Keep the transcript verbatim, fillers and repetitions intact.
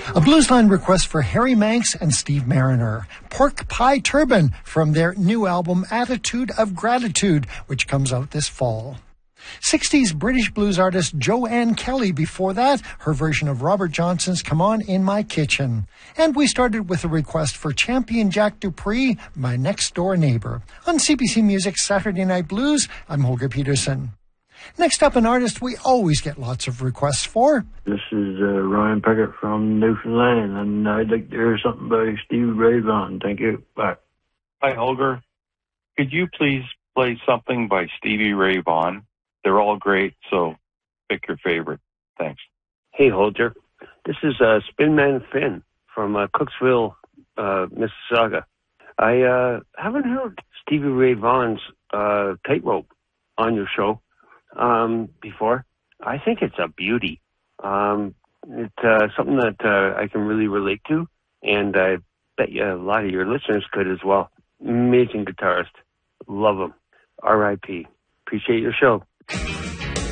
A Bluesline request for Harry Manx and Steve Mariner. Pork Pie Turban from their new album Attitude of Gratitude, which comes out this fall. sixties British blues artist Joanne Kelly before that, her version of Robert Johnson's Come On In My Kitchen. And we started with a request for Champion Jack Dupree, My Next Door Neighbor. On C B C Music's Saturday Night Blues, I'm Holger Peterson. Next up, an artist we always get lots of requests for. This is uh, Ryan Pickett from Newfoundland, and I'd like to hear something by Stevie Ray Vaughan. Thank you. Bye. Hi, Holger. Could you please play something by Stevie Ray Vaughan? They're all great, so pick your favorite. Thanks. Hey, Holger. This is uh, Spinman Finn from uh, Cooksville, uh, Mississauga. I uh, haven't heard Stevie Ray Vaughan's uh, Tightrope on your show um, before. I think it's a beauty. Um, it's uh, something that uh, I can really relate to, and I bet you a lot of your listeners could as well. Amazing guitarist. Love him. R I P Appreciate your show.